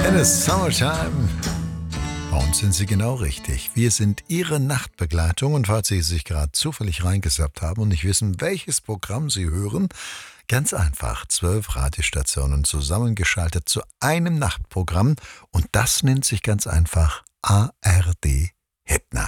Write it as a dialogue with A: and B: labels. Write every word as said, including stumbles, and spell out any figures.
A: In the summertime. Bei uns sind Sie genau richtig. Wir sind Ihre Nachtbegleitung und falls Sie sich gerade zufällig reingesappt haben und nicht wissen, welches Programm Sie hören, ganz einfach, zwölf Radiostationen zusammengeschaltet zu einem Nachtprogramm und das nennt sich ganz einfach A R D Hitnacht.